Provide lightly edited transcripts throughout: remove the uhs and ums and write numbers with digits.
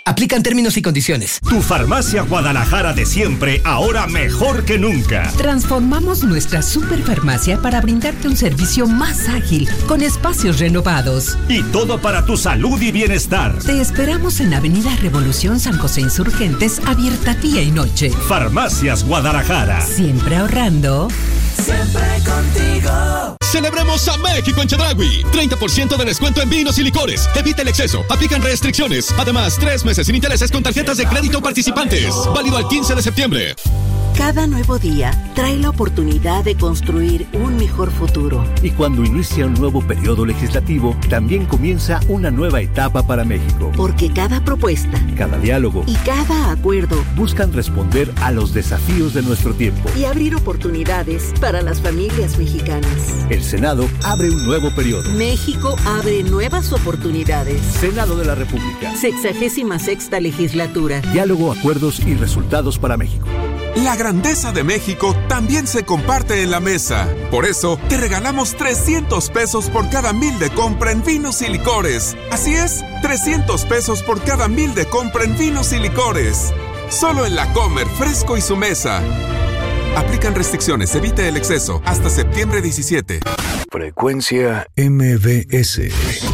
Aplican términos y condiciones. Tu Farmacia Guadalajara de siempre, ahora mejor que nunca. Transformamos nuestra superfarmacia para brindarte un servicio más ágil, con espacios renovados. Y todo para tu salud y bienestar. Te esperamos en Avenida Revolución San José Insurgentes, abierta día y noche. Farmacias Guadalajara. Siempre ahorrando. Siempre contigo. Celebremos a México en Chedraui. 30% de descuento en vinos y licores. Evita el exceso. Aplican restricciones. Además, 3 meses sin intereses con tarjetas de crédito participantes. Válido al 15 de septiembre. Cada nuevo día trae la oportunidad de construir un mejor futuro. Y cuando inicia un nuevo periodo legislativo, también comienza una nueva etapa para México. Porque cada propuesta, cada diálogo y cada acuerdo buscan responder a los desafíos de nuestro tiempo y abrir oportunidades para las familias mexicanas. El Senado abre un nuevo periodo. México abre nuevas oportunidades. Senado de la República. 66ª legislatura. Diálogo, acuerdos y resultados para México. La grandeza de México también se comparte en la mesa. Por eso, te regalamos 300 pesos por cada 1,000 de compra en vinos y licores. Así es, 300 pesos por cada 1,000 de compra en vinos y licores. Solo en La Comer, Fresco y Su Mesa. Aplican restricciones, evite el exceso. Hasta septiembre 17. Frecuencia MBS.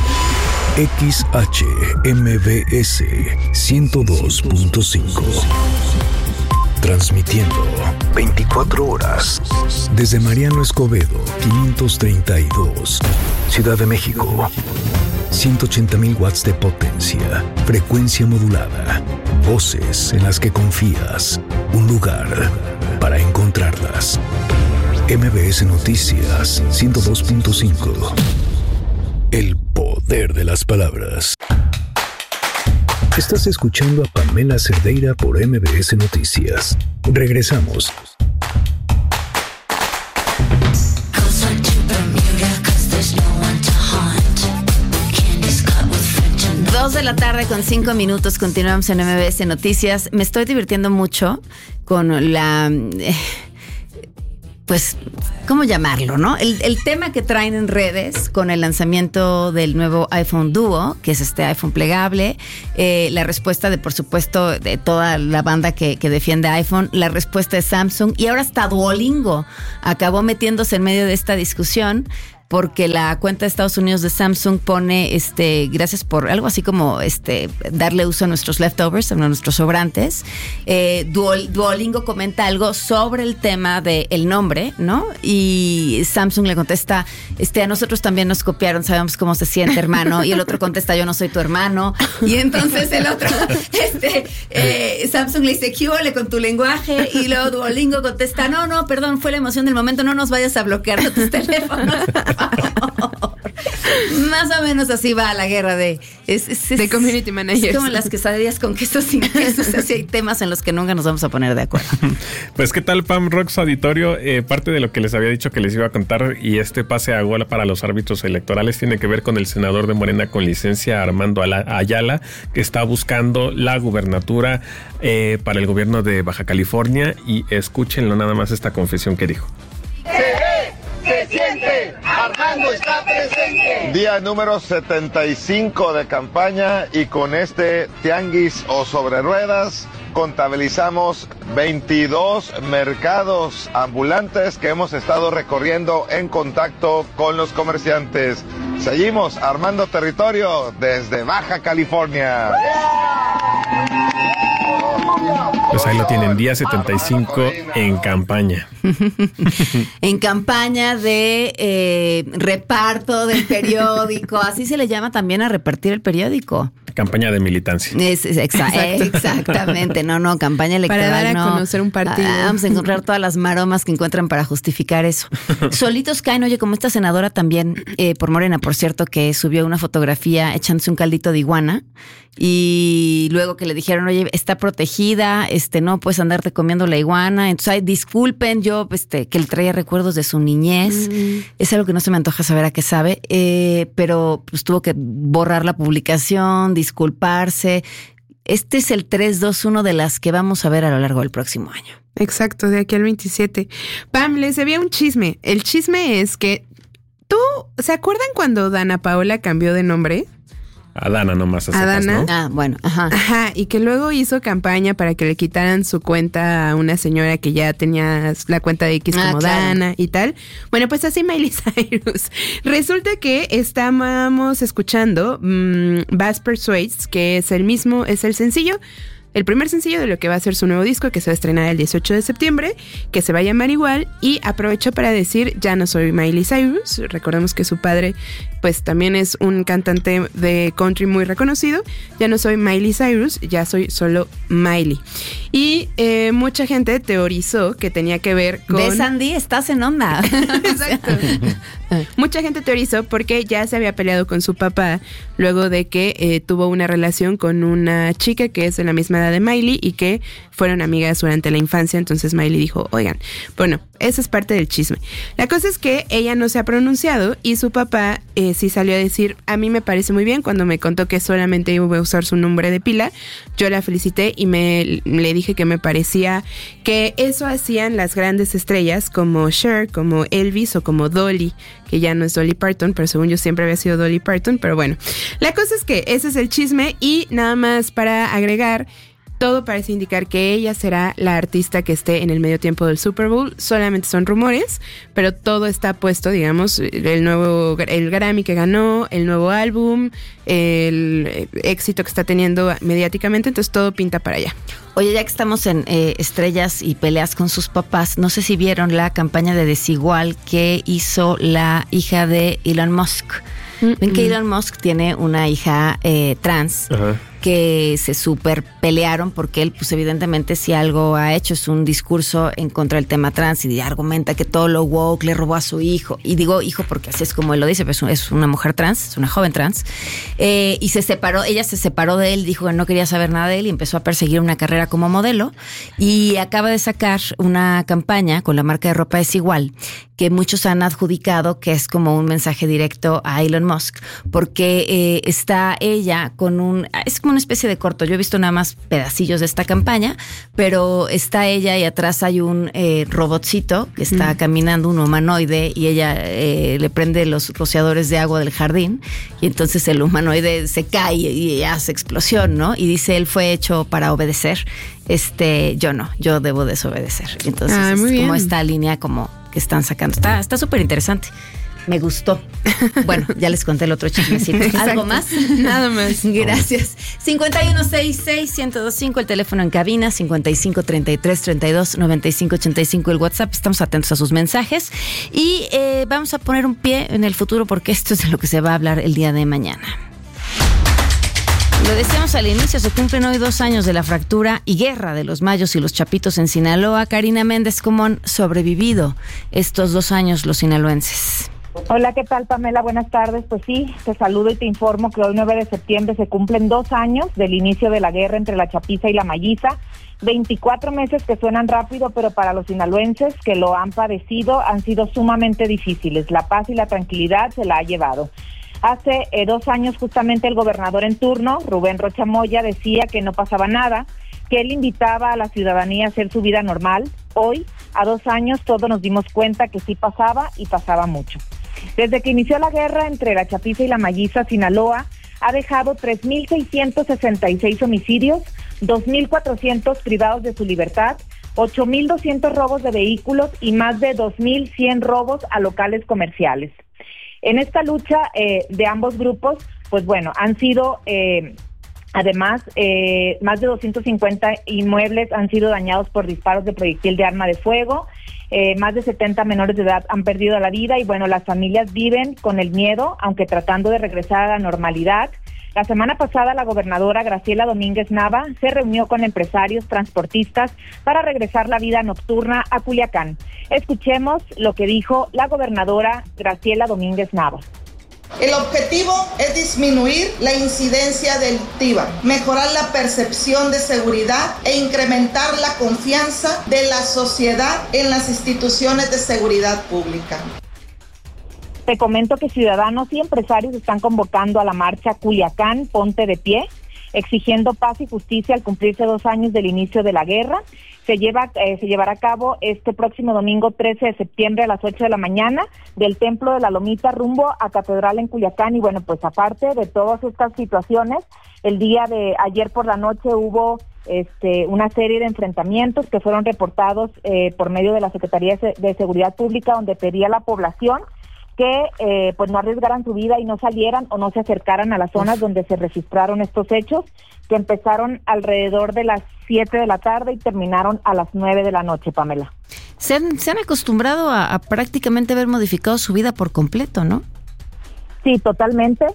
XHMBS 102.5. Transmitiendo 24 horas desde Mariano Escobedo, 532, Ciudad de México. 180,000 watts de potencia, frecuencia modulada, voces en las que confías, un lugar para encontrarlas. MBS Noticias 102.5. El poder de las palabras. Estás escuchando a Pamela Cerdeira por MBS Noticias. Regresamos. Dos de la tarde con 5 minutos. Continuamos en MBS Noticias. Me estoy divirtiendo mucho con la... pues, ¿cómo llamarlo, no? El tema que traen en redes con el lanzamiento del nuevo iPhone Duo, que es este iPhone plegable, la respuesta de, por supuesto, de toda la banda que defiende iPhone, la respuesta de Samsung, y ahora hasta Duolingo acabó metiéndose en medio de esta discusión, porque la cuenta de Estados Unidos de Samsung pone gracias por algo así como darle uso a nuestros leftovers, a nuestros sobrantes. Duolingo comenta algo sobre el tema del nombre, ¿no? Y Samsung le contesta, a nosotros también nos copiaron, sabemos cómo se siente, hermano. Y el otro contesta, yo no soy tu hermano. Y entonces el otro, Samsung le dice, ¿qué huele con tu lenguaje? Y luego Duolingo contesta, no, perdón, fue la emoción del momento, no nos vayas a bloquear de tus teléfonos. Más o menos así va la guerra de community managers. Es como las quesadillas con queso sin queso. Así hay temas en los que nunca nos vamos a poner de acuerdo. Pues qué tal, Pam, Rox Auditorio, parte de lo que les había dicho que les iba a contar, y este pase a gol para los árbitros electorales tiene que ver con el senador de Morena con licencia, Armando Ayala, que está buscando la gubernatura para el gobierno de Baja California. Y escúchenlo nada más esta confesión que dijo. Se siente, Armando está presente. Día número 75 de campaña, y con este tianguis o sobre ruedas contabilizamos 22 mercados ambulantes que hemos estado recorriendo en contacto con los comerciantes. Seguimos armando territorio desde Baja California. Pues ahí lo tienen, día 75 en campaña. En campaña de reparto del periódico, así se le llama también a repartir el periódico. Campaña de militancia. Exactamente, no, campaña electoral. Para dar a conocer un partido. Vamos a encontrar todas las maromas que encuentran para justificar eso. Solitos caen, oye, como esta senadora también, por Morena, por cierto, que subió una fotografía echándose un caldito de iguana, y luego que le dijeron, oye, está protegida, no puedes andarte comiendo la iguana. Entonces, disculpen, yo, que le traía recuerdos de su niñez. Es algo que no se me antoja saber a qué sabe, pero pues tuvo que borrar la publicación, disculparse. Este es el 3-2-1 de las que vamos a ver a lo largo del próximo año. Exacto, de aquí al 27. Pam, les había un chisme. El chisme es que ¿se acuerdan cuando Dana Paola cambió de nombre? A Dana nomás. A Dana. ¿no? Bueno, ajá. Ajá, y que luego hizo campaña para que le quitaran su cuenta a una señora que ya tenía la cuenta de X como Dana y tal. Bueno, pues así Miley Cyrus. Resulta que estábamos escuchando Bass Persuades, que es el sencillo, el primer sencillo de lo que va a ser su nuevo disco, que se va a estrenar el 18 de septiembre, que se va a llamar igual, y aprovechó para decir, ya no soy Miley Cyrus. Recordemos que su padre pues también es un cantante de country muy reconocido. Ya no soy Miley Cyrus, ya soy solo Miley. Y mucha gente teorizó que tenía que ver con... ¿Ves, Andy? Estás en onda. Exacto. Mucha gente teorizó porque ya se había peleado con su papá luego de que tuvo una relación con una chica que es de la misma edad de Miley y que fueron amigas durante la infancia. Entonces Miley dijo, oigan, bueno, eso es parte del chisme. La cosa es que ella no se ha pronunciado y su papá sí salió a decir, a mí me parece muy bien. Cuando me contó que solamente iba a usar su nombre de pila, yo la felicité y le dije que me parecía que eso hacían las grandes estrellas como Cher, como Elvis o como Dolly, que ya no es Dolly Parton, pero según yo siempre había sido Dolly Parton. Pero bueno, la cosa es que ese es el chisme. Y nada más para agregar, todo parece indicar que ella será la artista que esté en el medio tiempo del Super Bowl. Solamente son rumores, pero todo está puesto, digamos, el Grammy que ganó, el nuevo álbum, el éxito que está teniendo mediáticamente, entonces todo pinta para allá. Oye, ya que estamos en estrellas y peleas con sus papás, no sé si vieron la campaña de Desigual que hizo la hija de Elon Musk. Ven que Elon Musk tiene una hija trans. Ajá. Que se súper pelearon porque él, pues evidentemente si algo ha hecho es un discurso en contra del tema trans y argumenta que todo lo woke le robó a su hijo. Y digo hijo porque así es como él lo dice, pero es una mujer trans, es una joven trans. Y ella se separó de él, dijo que no quería saber nada de él y empezó a perseguir una carrera como modelo. Y acaba de sacar una campaña con la marca de ropa Desigual, que muchos han adjudicado que es como un mensaje directo a Elon Musk, porque está ella con es como una especie de corto. Yo he visto nada más pedacillos de esta campaña, pero está ella y atrás hay un robotcito que está caminando, un humanoide, y ella le prende los rociadores de agua del jardín y entonces el humanoide se cae y hace explosión, ¿no? Y dice, él fue hecho para obedecer. Yo debo desobedecer. Entonces es como esta línea como que están sacando. Está súper interesante. Me gustó. Bueno, ya les conté el otro chismecito. ¿Algo más? Nada más. Gracias. 5166-1025 el teléfono en cabina, 5533329585 el WhatsApp. Estamos atentos a sus mensajes y vamos a poner un pie en el futuro porque esto es de lo que se va a hablar el día de mañana. Lo decíamos al inicio, se cumplen hoy 2 años de la fractura y guerra de los Mayos y los Chapitos en Sinaloa. Karina Méndez, ¿cómo han sobrevivido estos 2 años los sinaloenses? Hola, ¿qué tal, Pamela? Buenas tardes. Pues sí, te saludo y te informo que hoy 9 de septiembre se cumplen 2 años del inicio de la guerra entre la Chapiza y la Mayiza. 24 meses que suenan rápido, pero para los sinaloenses que lo han padecido han sido sumamente difíciles. La paz y la tranquilidad se la ha llevado. Hace 2 años justamente el gobernador en turno, Rubén Rocha Moya, decía que no pasaba nada, que él invitaba a la ciudadanía a hacer su vida normal. Hoy, a 2 años, todos nos dimos cuenta que sí pasaba y pasaba mucho. Desde que inició la guerra entre la Chapiza y la Mayiza, Sinaloa ha dejado 3,666 homicidios, 2,400 privados de su libertad, 8,200 robos de vehículos y más de 2,100 robos a locales comerciales. En esta lucha de ambos grupos, pues bueno, han sido, además, más de 250 inmuebles han sido dañados por disparos de proyectil de arma de fuego, más de 70 menores de edad han perdido la vida y bueno, las familias viven con el miedo, aunque tratando de regresar a la normalidad. La semana pasada la gobernadora Graciela Domínguez Nava se reunió con empresarios transportistas para regresar la vida nocturna a Culiacán. Escuchemos lo que dijo la gobernadora Graciela Domínguez Nava. El objetivo es disminuir la incidencia delictiva, mejorar la percepción de seguridad e incrementar la confianza de la sociedad en las instituciones de seguridad pública. Te comento que ciudadanos y empresarios están convocando a la marcha Culiacán, Ponte de Pie. exigiendo paz y justicia al cumplirse 2 años del inicio de la guerra. Se llevará a cabo este próximo domingo 13 de septiembre a las 8 de la mañana del Templo de la Lomita rumbo a Catedral en Culiacán. Y bueno, pues aparte de todas estas situaciones, el día de ayer por la noche hubo una serie de enfrentamientos que fueron reportados por medio de la Secretaría de Seguridad Pública, donde pedía a la población que pues no arriesgaran su vida y no salieran o no se acercaran a las zonas donde se registraron estos hechos, que empezaron alrededor de las 7 de la tarde y terminaron a las 9 de la noche, Pamela. Se han acostumbrado a prácticamente haber modificado su vida por completo, ¿no? Sí, totalmente.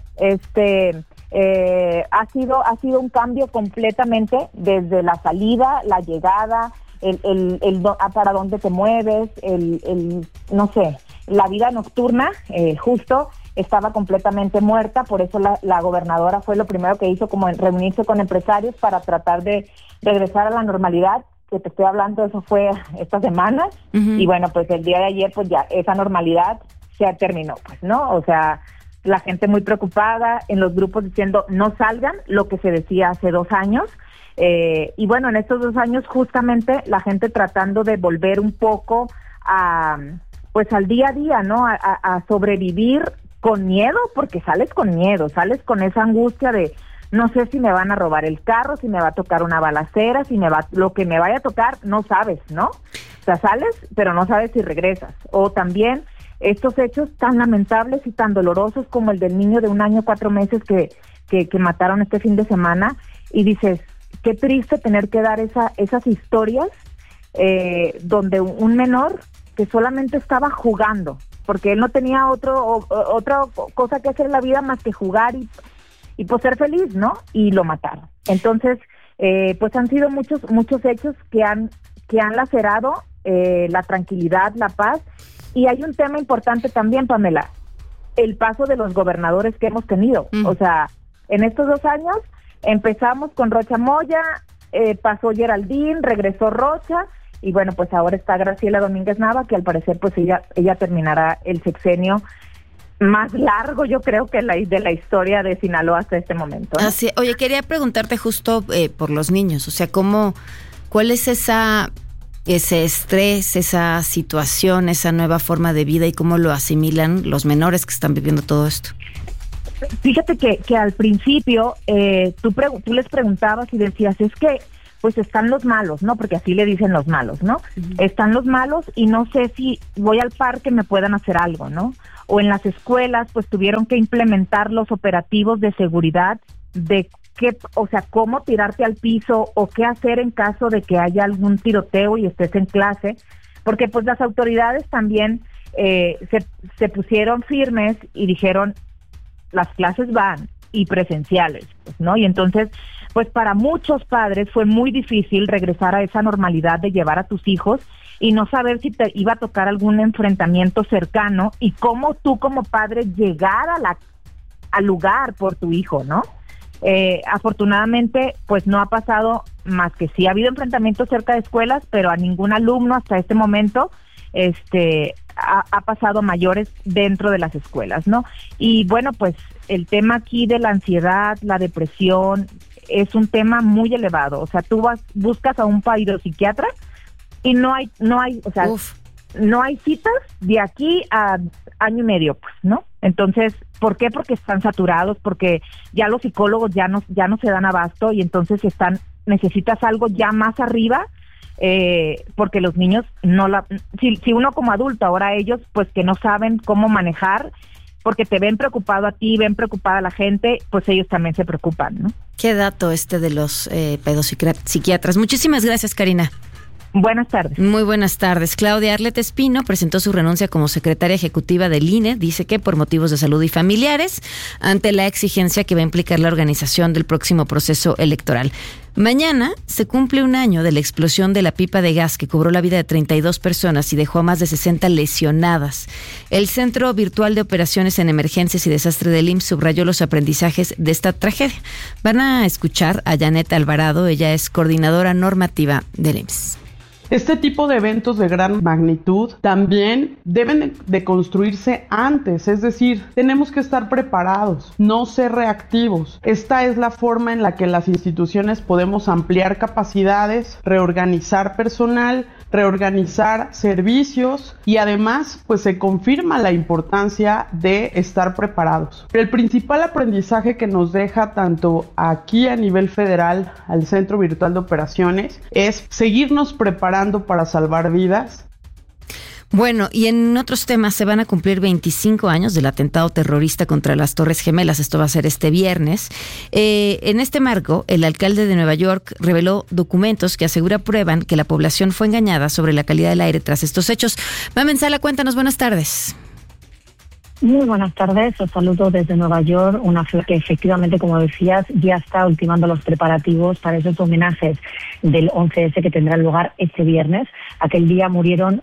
Ha sido un cambio completamente desde la salida, la llegada, para dónde te mueves, no sé, la vida nocturna, justo estaba completamente muerta. Por eso la gobernadora fue lo primero que hizo, como reunirse con empresarios para tratar de regresar a la normalidad, que te estoy hablando, eso fue esta semana. Y bueno, pues el día de ayer, pues ya esa normalidad se terminó, pues, ¿no? O sea, la gente muy preocupada, en los grupos diciendo no salgan, lo que se decía hace 2 años. Y bueno, en estos 2 años justamente la gente tratando de volver un poco pues al día a día, ¿no? A sobrevivir con miedo, porque sales con miedo, sales con esa angustia de no sé si me van a robar el carro, si me va a tocar una balacera, lo que me vaya a tocar, no sabes, ¿no? O sea, sales, pero no sabes si regresas. O también estos hechos tan lamentables y tan dolorosos como el del niño de 1 año 4 meses que mataron este fin de semana, y dices, qué triste tener que dar esas historias donde un menor que solamente estaba jugando, porque él no tenía otra cosa que hacer en la vida más que jugar y pues ser feliz, ¿no? Y lo mataron. Entonces, pues han sido muchos hechos que han lacerado la tranquilidad, la paz. Y hay un tema importante también, Pamela, el paso de los gobernadores que hemos tenido. O sea, en estos 2 años empezamos con Rocha Moya, pasó Geraldine, regresó Rocha, y bueno, pues ahora está Graciela Domínguez Nava, que al parecer pues ella terminará el sexenio más largo, yo creo, que de la historia de Sinaloa hasta este momento, ¿no? Así, oye, quería preguntarte justo por los niños, o sea, ¿cuál es ese estrés, esa situación, esa nueva forma de vida y cómo lo asimilan los menores que están viviendo todo esto? Fíjate que al principio tú les preguntabas y decías, es que pues están los malos, ¿no? Porque así le dicen los malos, ¿no? Están los malos y no sé si voy al parque me puedan hacer algo, ¿no? O en las escuelas pues tuvieron que implementar los operativos de seguridad de cómo tirarte al piso o qué hacer en caso de que haya algún tiroteo y estés en clase, porque pues las autoridades también se pusieron firmes y dijeron, las clases van y presenciales, pues, ¿no? Y entonces, pues para muchos padres fue muy difícil regresar a esa normalidad de llevar a tus hijos y no saber si te iba a tocar algún enfrentamiento cercano y cómo tú como padre llegar al lugar por tu hijo, ¿no? Afortunadamente, pues no ha pasado más que sí ha habido enfrentamientos cerca de escuelas, pero a ningún alumno hasta este momento ha pasado mayores dentro de las escuelas, ¿no? Y bueno, pues el tema aquí de la ansiedad, la depresión, es un tema muy elevado. O sea, tú buscas a un psiquiatra y no hay, o sea, no hay citas de aquí a 1 año y medio, pues, ¿no? Entonces, ¿por qué? Porque están saturados, porque ya los psicólogos ya no se dan abasto y entonces necesitas algo ya más arriba, porque los niños si uno como adulto, ahora ellos pues que no saben cómo manejar, porque te ven preocupado a ti, ven preocupada a la gente, pues ellos también se preocupan, ¿no? Qué dato de los pedopsiquiatras. Muchísimas gracias, Karina. Buenas tardes. Muy buenas tardes. Claudia Arlette Espino presentó su renuncia como secretaria ejecutiva del INE. Dice que por motivos de salud y familiares, ante la exigencia que va a implicar la organización del próximo proceso electoral. Mañana se cumple 1 año de la explosión de la pipa de gas que cobró la vida de 32 personas y dejó a más de 60 lesionadas. El Centro Virtual de Operaciones en Emergencias y Desastre del IMSS subrayó los aprendizajes de esta tragedia. Van a escuchar a Janet Alvarado, ella es coordinadora normativa del IMSS. Este tipo de eventos de gran magnitud también deben de construirse antes, es decir, tenemos que estar preparados, no ser reactivos. Esta es la forma en la que las instituciones podemos ampliar capacidades, reorganizar personal, reorganizar servicios y además pues se confirma la importancia de estar preparados. El principal aprendizaje que nos deja tanto aquí a nivel federal al Centro Virtual de Operaciones es seguirnos preparando para salvar vidas. Bueno, y en otros temas se van a cumplir 25 años del atentado terrorista contra las Torres Gemelas. Esto va a ser este viernes. En este marco, el alcalde de Nueva York reveló documentos que prueban que la población fue engañada sobre la calidad del aire tras estos hechos. Mamen Sala, cuéntanos, buenas tardes. Muy buenas tardes, os saludo desde Nueva York, una ciudad que efectivamente, como decías, ya está ultimando los preparativos para esos homenajes del 11S que tendrán lugar este viernes. Aquel día murieron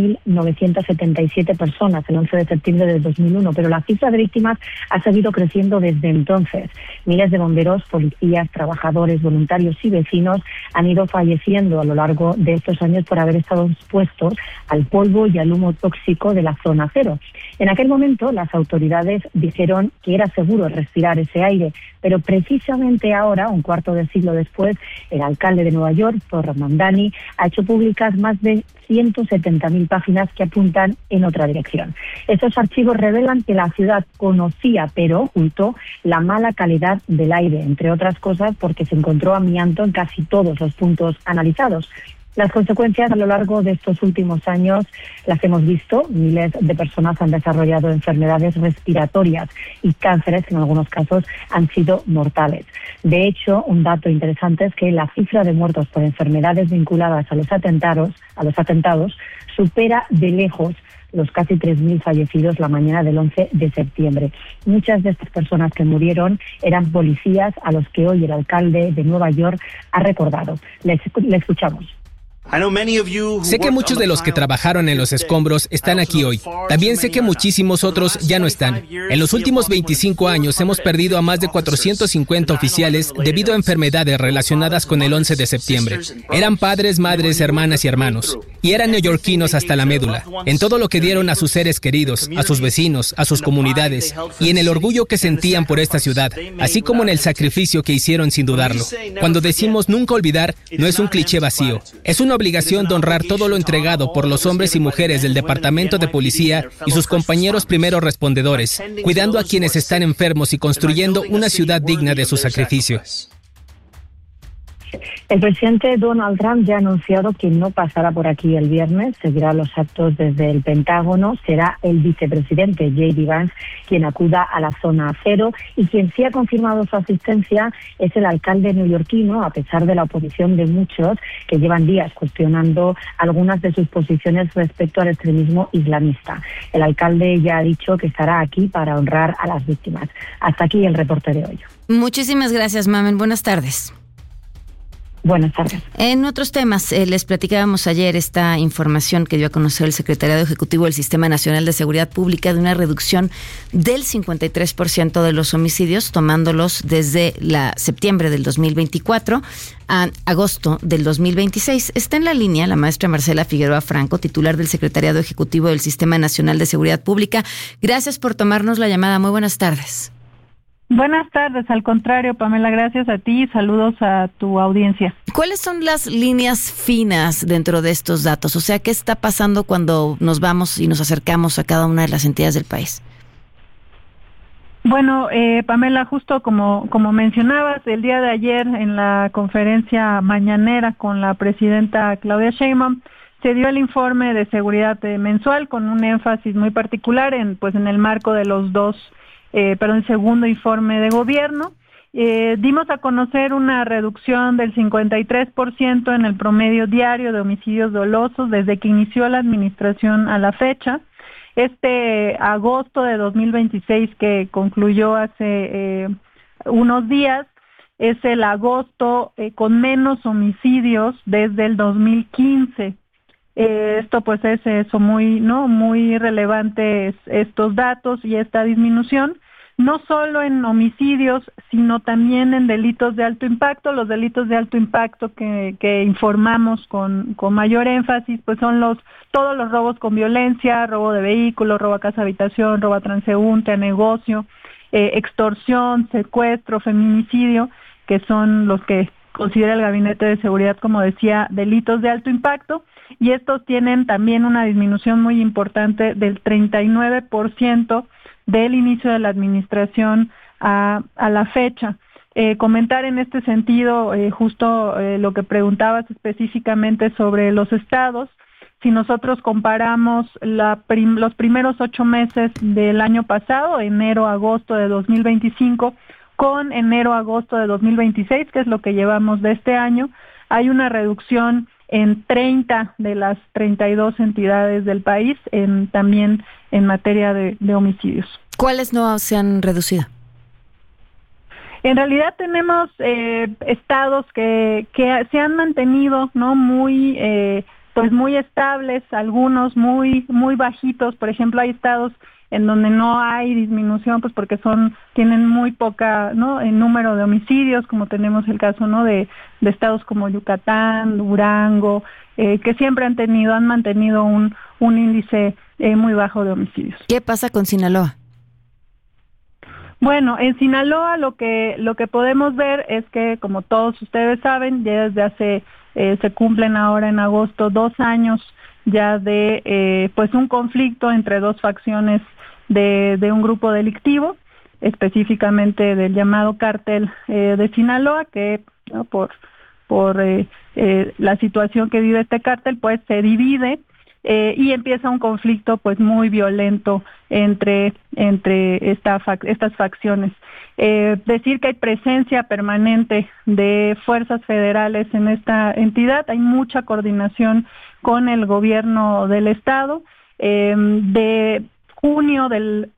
2.977 personas, el 11 de septiembre de 2001, pero la cifra de víctimas ha seguido creciendo desde entonces. Miles de bomberos, policías, trabajadores, voluntarios y vecinos han ido falleciendo a lo largo de estos años por haber estado expuestos al polvo y al humo tóxico de la zona cero. En aquel momento, las autoridades dijeron que era seguro respirar ese aire, pero precisamente ahora, un cuarto de siglo después, el alcalde de Nueva York, Zohran Mamdani, ha hecho públicas más de 170.000 páginas que apuntan en otra dirección. Estos archivos revelan que la ciudad conocía, pero ocultó la mala calidad del aire, entre otras cosas porque se encontró amianto en casi todos los puntos analizados. Las consecuencias a lo largo de estos últimos años las hemos visto. Miles de personas han desarrollado enfermedades respiratorias y cánceres que en algunos casos han sido mortales. De hecho, un dato interesante es que la cifra de muertos por enfermedades vinculadas a los atentados supera de lejos los casi 3.000 fallecidos la mañana del 11 de septiembre. Muchas de estas personas que murieron eran policías a los que hoy el alcalde de Nueva York ha recordado. Le escuchamos. Sé que muchos de los que trabajaron en los escombros están aquí hoy. También sé que muchísimos otros ya no están. En los últimos 25 años hemos perdido a más de 450 oficiales debido a enfermedades relacionadas con el 11 de septiembre. Eran padres, madres, hermanas y hermanos. Y eran neoyorquinos hasta la médula. En todo lo que dieron a sus seres queridos, a sus vecinos, a sus comunidades, y en el orgullo que sentían por esta ciudad, así como en el sacrificio que hicieron sin dudarlo. Cuando decimos nunca olvidar, no es un cliché vacío. Es una obligación de honrar todo lo entregado por los hombres y mujeres del Departamento de Policía y sus compañeros primeros respondedores, cuidando a quienes están enfermos y construyendo una ciudad digna de su sacrificio. El presidente Donald Trump ya ha anunciado que no pasará por aquí el viernes, seguirá los actos desde el Pentágono. Será el vicepresidente J.D. Vance quien acuda a la zona cero, y quien sí ha confirmado su asistencia es el alcalde neoyorquino, a pesar de la oposición de muchos que llevan días cuestionando algunas de sus posiciones respecto al extremismo islamista. El alcalde ya ha dicho que estará aquí para honrar a las víctimas. Hasta aquí el reporte de hoy. Muchísimas gracias, Mamen. Buenas tardes. Buenas tardes. En otros temas, les platicábamos ayer esta información que dio a conocer el Secretariado Ejecutivo del Sistema Nacional de Seguridad Pública de una reducción del 53% de los homicidios, tomándolos desde septiembre del 2024 a agosto del 2026. Está en la línea la maestra Marcela Figueroa Franco, titular del Secretariado Ejecutivo del Sistema Nacional de Seguridad Pública. Gracias por tomarnos la llamada. Muy buenas tardes. Buenas tardes, al contrario, Pamela, gracias a ti y saludos a tu audiencia. ¿Cuáles son las líneas finas dentro de estos datos? O sea, ¿qué está pasando cuando nos vamos y nos acercamos a cada una de las entidades del país? Bueno, Pamela, justo como mencionabas, el día de ayer en la conferencia mañanera con la presidenta Claudia Sheinbaum, se dio el informe de seguridad mensual con un énfasis muy particular en el marco de los el segundo informe de gobierno. Dimos a conocer una reducción del 53% en el promedio diario de homicidios dolosos desde que inició la administración a la fecha. Este agosto de 2026, que concluyó hace unos días, es el agosto con menos homicidios desde el 2015. Esto pues es eso muy relevante estos datos y esta disminución. no solo en homicidios, sino también en delitos de alto impacto. Los delitos de alto impacto que informamos con mayor énfasis, pues son todos los robos con violencia, robo de vehículos, robo a casa habitación, robo a transeúnte, a negocio, extorsión, secuestro, feminicidio, que son los que considera el Gabinete de Seguridad, como decía, delitos de alto impacto, y estos tienen también una disminución muy importante del 39% del inicio de la administración a la fecha. Comentar en este sentido justo lo que preguntabas específicamente sobre los estados. Si nosotros comparamos los primeros 8 meses del año pasado, enero-agosto de 2025, con enero-agosto de 2026, que es lo que llevamos de este año, hay una reducción en 30 de las 32 entidades del país, también en materia de homicidios. ¿Cuáles no se han reducido? En realidad tenemos estados que se han mantenido, ¿no?, muy estables, algunos muy bajitos. Por ejemplo, hay estados en donde no hay disminución, pues porque tienen muy poca, ¿no?, en número de homicidios, como tenemos el caso, ¿no?, de estados como Yucatán, Durango, que siempre han mantenido un índice muy bajo de homicidios. ¿Qué pasa con Sinaloa? Bueno, en Sinaloa lo que podemos ver es que, como todos ustedes saben, ya desde se cumplen ahora en agosto 2 años ya de pues un conflicto entre 2 facciones de un grupo delictivo, específicamente del llamado cártel de Sinaloa, que, ¿no?, por la situación que vive este cártel, pues se divide y empieza un conflicto pues muy violento entre estas facciones. Decir que hay presencia permanente de fuerzas federales en esta entidad, hay mucha coordinación con el gobierno del estado. De junio del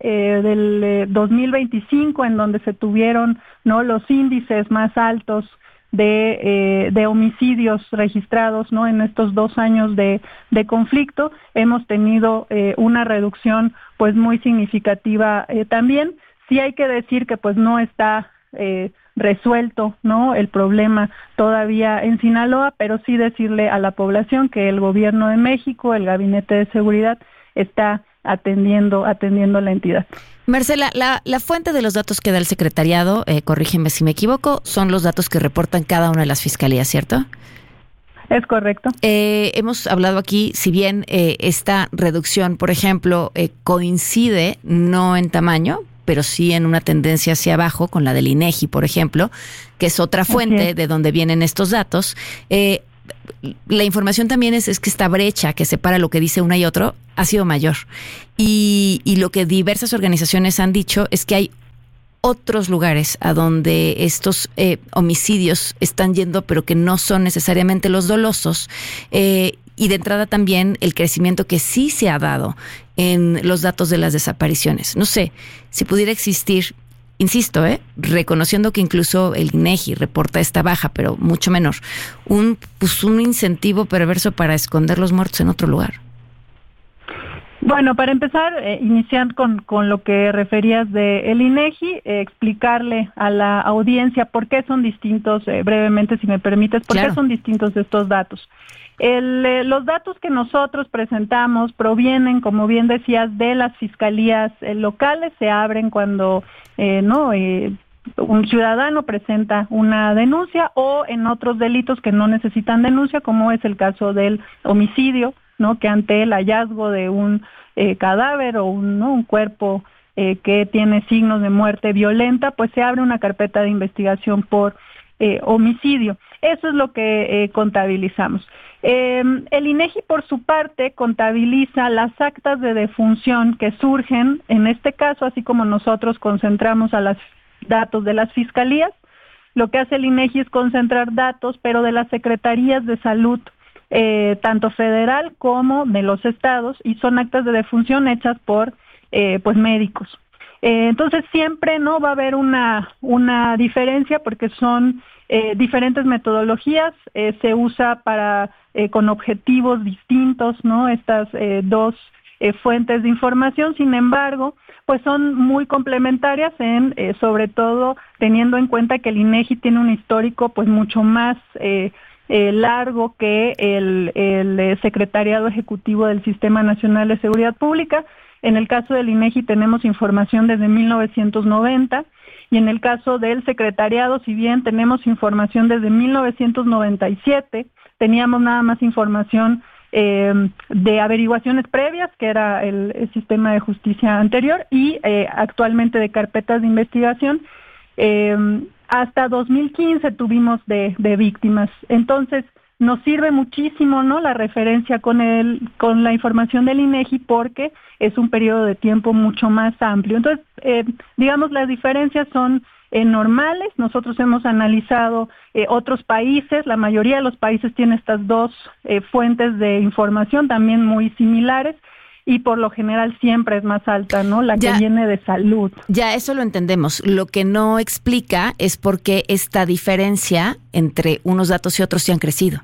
2025, en donde se tuvieron, ¿no?, los índices más altos de homicidios registrados, ¿no?, en estos 2 años de conflicto, hemos tenido una reducción pues muy significativa también. Sí hay que decir que pues no está resuelto, ¿no?, el problema todavía en Sinaloa, pero sí decirle a la población que el gobierno de México, el Gabinete de Seguridad, está atendiendo la entidad. Marcela, la fuente de los datos que da el secretariado, corrígeme si me equivoco, son los datos que reportan cada una de las fiscalías, ¿cierto? Es correcto. Hemos hablado aquí, si bien esta reducción, por ejemplo, coincide no en tamaño, pero sí en una tendencia hacia abajo con la del INEGI, por ejemplo, que es otra fuente de donde vienen estos datos. La información también es que esta brecha que separa lo que dice una y otro ha sido mayor. Y lo que diversas organizaciones han dicho es que hay otros lugares a donde estos homicidios están yendo, pero que no son necesariamente los dolosos. Y de entrada también el crecimiento que sí se ha dado en los datos de las desapariciones. No sé, si pudiera existir, insisto, reconociendo que incluso el INEGI reporta esta baja, pero mucho menor, un incentivo perverso para esconder los muertos en otro lugar. Bueno, para empezar, iniciar con lo que referías de el INEGI, explicarle a la audiencia por qué son distintos, brevemente, si me permites, por qué son distintos estos datos. Los datos que nosotros presentamos provienen, como bien decías, de las fiscalías locales. Se abren cuando un ciudadano presenta una denuncia, o en otros delitos que no necesitan denuncia, como es el caso del homicidio, ¿no?, que ante el hallazgo de un cadáver o un cuerpo que tiene signos de muerte violenta, pues se abre una carpeta de investigación por homicidio. Eso es lo que contabilizamos. El INEGI, por su parte, contabiliza las actas de defunción que surgen, en este caso, así como nosotros concentramos a los datos de las fiscalías. Lo que hace el INEGI es concentrar datos, pero de las secretarías de salud, tanto federal como de los estados, y son actas de defunción hechas por médicos. Entonces siempre no va a haber una diferencia, porque son diferentes metodologías, se usa con objetivos distintos, ¿no?, estas dos fuentes de información. Sin embargo, pues son muy complementarias sobre todo teniendo en cuenta que el INEGI tiene un histórico pues mucho más largo que el Secretariado Ejecutivo del Sistema Nacional de Seguridad Pública. En el caso del INEGI tenemos información desde 1990 y en el caso del Secretariado, si bien tenemos información desde 1997, teníamos nada más información de averiguaciones previas, que era el sistema de justicia anterior, y actualmente de carpetas de investigación. Hasta 2015 tuvimos de víctimas. Entonces, nos sirve muchísimo, ¿no?, la referencia con la información del INEGI, porque es un periodo de tiempo mucho más amplio. Entonces, digamos, las diferencias son normales. Nosotros hemos analizado otros países, la mayoría de los países tiene estas dos fuentes de información también muy similares, y por lo general siempre es más alta, ¿no?, la que viene de salud. Ya, eso lo entendemos. Lo que no explica es por qué esta diferencia entre unos datos y otros se han crecido.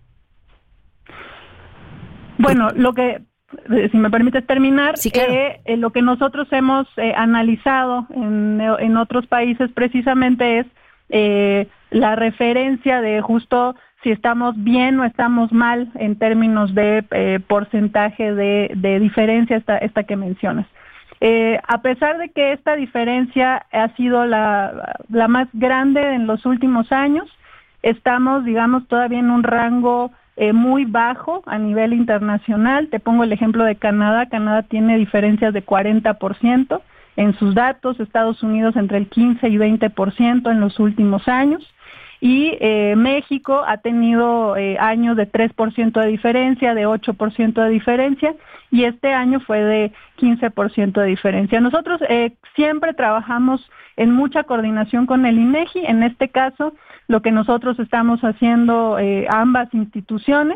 Bueno, lo que, si me permites terminar, sí, claro. Lo que nosotros hemos analizado en otros países precisamente es la referencia de justo si estamos bien o estamos mal en términos de porcentaje de diferencia, esta que mencionas. A pesar de que esta diferencia ha sido la más grande en los últimos años, estamos, digamos, todavía en un rango muy bajo a nivel internacional. Te pongo el ejemplo de Canadá. Canadá tiene diferencias de 40% en sus datos, Estados Unidos entre el 15 y 20% en los últimos años, y México ha tenido años de 3% de diferencia, de 8% de diferencia, y este año fue de 15% de diferencia. Nosotros siempre trabajamos en mucha coordinación con el INEGI. En este caso, lo que nosotros estamos haciendo, ambas instituciones,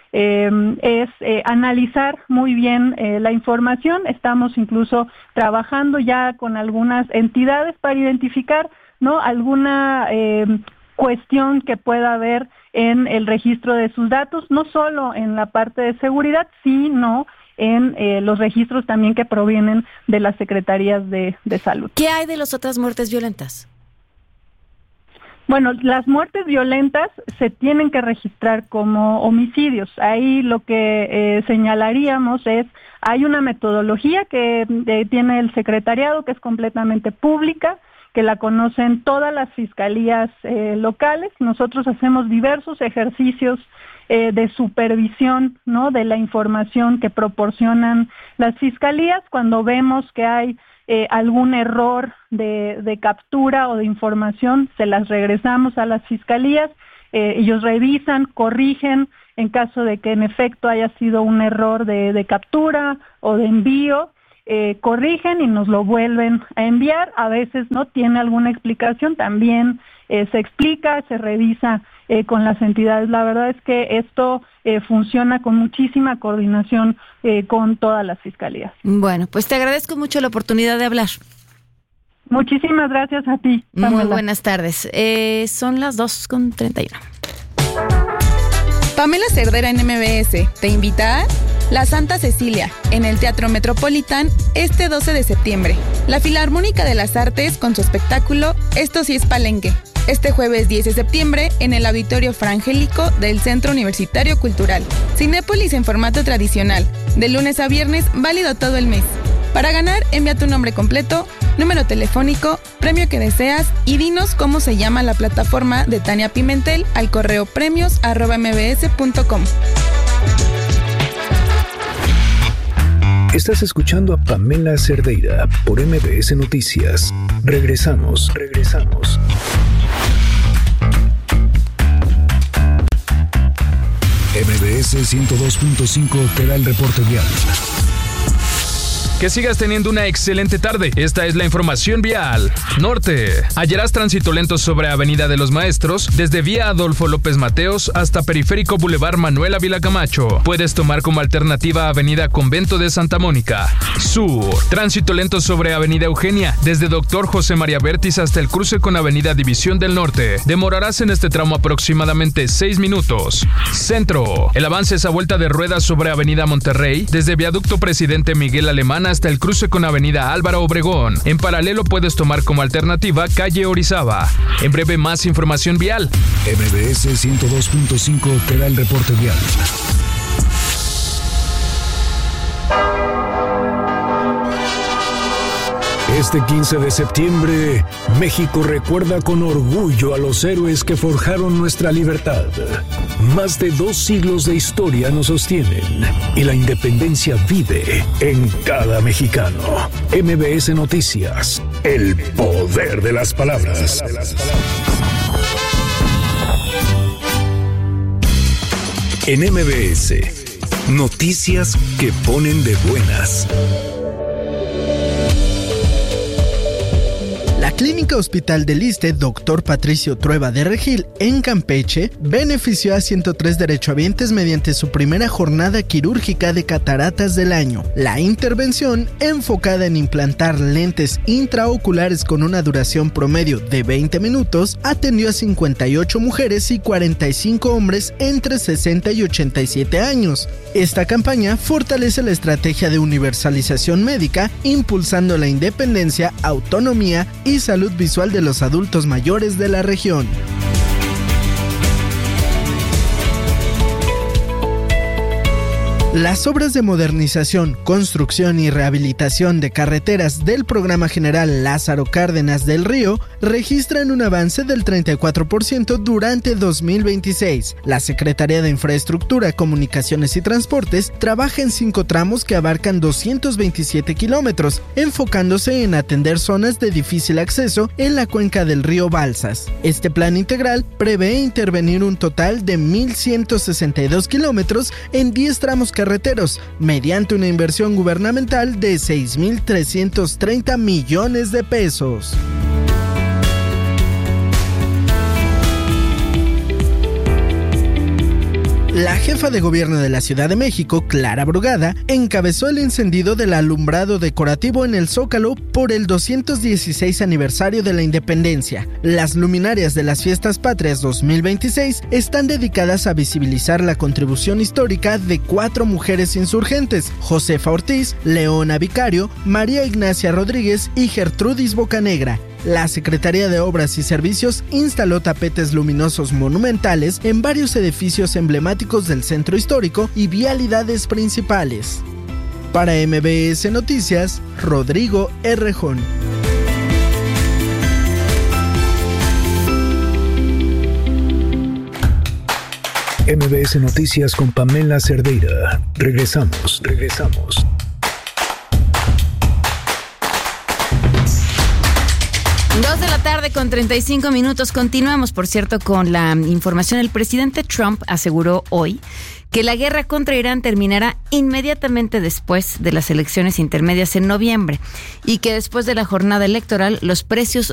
es analizar muy bien la información. Estamos incluso trabajando ya con algunas entidades para identificar, ¿no?, alguna cuestión que pueda haber en el registro de sus datos, no solo en la parte de seguridad, sino en los registros también que provienen de las secretarías de salud. ¿Qué hay de las otras muertes violentas? Bueno, las muertes violentas se tienen que registrar como homicidios. Ahí lo que señalaríamos es, hay una metodología que tiene el secretariado que es completamente pública, que la conocen todas las fiscalías locales. Nosotros hacemos diversos ejercicios de supervisión, ¿no?, de la información que proporcionan las fiscalías. Cuando vemos que hay algún error de captura o de información, se las regresamos a las fiscalías, ellos revisan, corrigen en caso de que en efecto haya sido un error de captura o de envío, corrigen y nos lo vuelven a enviar. A veces no tiene alguna explicación, también se explica, se revisa con las entidades. La verdad es que esto funciona con muchísima coordinación con todas las fiscalías. Bueno, pues te agradezco mucho la oportunidad de hablar. Muchísimas gracias a ti, Pamela. Muy buenas tardes. Son las 2:31. Pamela Cerdera en MBS te invita a La Santa Cecilia, en el Teatro Metropolitan, este 12 de septiembre. La Filarmónica de las Artes con su espectáculo Esto sí es Palenque. Este jueves 10 de septiembre en el Auditorio Frangélico del Centro Universitario Cultural. Cinépolis en formato tradicional, de lunes a viernes, válido todo el mes. Para ganar, envía tu nombre completo, número telefónico, premio que deseas y dinos cómo se llama la plataforma de Tania Pimentel al correo premios@mbs.com. Estás escuchando a Pamela Cerdeira por MBS Noticias. Regresamos. MBS 102.5 te da el reporte vial. Que sigas teniendo una excelente tarde. Esta es la información vial. Norte. Hallarás tránsito lento sobre Avenida de los Maestros, desde vía Adolfo López Mateos hasta Periférico Boulevard Manuel Ávila Camacho. Puedes tomar como alternativa Avenida Convento de Santa Mónica. Sur. Tránsito lento sobre Avenida Eugenia, desde Dr. José María Vértiz hasta el cruce con Avenida División del Norte. Demorarás en este tramo aproximadamente 6 minutos. Centro. El avance es a vuelta de ruedas sobre Avenida Monterrey, desde Viaducto Presidente Miguel Alemán hasta el cruce con Avenida Álvaro Obregón. En paralelo puedes tomar como alternativa calle Orizaba. En breve, más información vial. MBS 102.5 te da el reporte vial. Este 15 de septiembre, México recuerda con orgullo a los héroes que forjaron nuestra libertad. Más de 2 siglos de historia nos sostienen y la independencia vive en cada mexicano. MBS Noticias, el poder de las palabras. En MBS, noticias que ponen de buenas. La Clínica Hospital del Iste, Dr. Patricio Trueba de Regil, en Campeche, benefició a 103 derechohabientes mediante su primera jornada quirúrgica de cataratas del año. La intervención, enfocada en implantar lentes intraoculares con una duración promedio de 20 minutos, atendió a 58 mujeres y 45 hombres entre 60 y 87 años. Esta campaña fortalece la estrategia de universalización médica, impulsando la independencia, autonomía y salud visual de los adultos mayores de la región. Las obras de modernización, construcción y rehabilitación de carreteras del Programa General Lázaro Cárdenas del Río registran un avance del 34% durante 2026. La Secretaría de Infraestructura, Comunicaciones y Transportes trabaja en 5 tramos que abarcan 227 kilómetros, enfocándose en atender zonas de difícil acceso en la cuenca del río Balsas. Este plan integral prevé intervenir un total de 1,162 kilómetros en 10 tramos carreteros, mediante una inversión gubernamental de 6,330 millones de pesos. La jefa de gobierno de la Ciudad de México, Clara Brugada, encabezó el encendido del alumbrado decorativo en el Zócalo por el 216 aniversario de la independencia. Las luminarias de las Fiestas Patrias 2026 están dedicadas a visibilizar la contribución histórica de 4 mujeres insurgentes: Josefa Ortiz, Leona Vicario, María Ignacia Rodríguez y Gertrudis Bocanegra. La Secretaría de Obras y Servicios instaló tapetes luminosos monumentales en varios edificios emblemáticos del centro histórico y vialidades principales. Para MBS Noticias, Rodrigo Errejón. MBS Noticias con Pamela Cerdeira. Regresamos. 2 de la tarde con 35 minutos. Continuamos, por cierto, con la información. El presidente Trump aseguró hoy que la guerra contra Irán terminará inmediatamente después de las elecciones intermedias en noviembre y que después de la jornada electoral los precios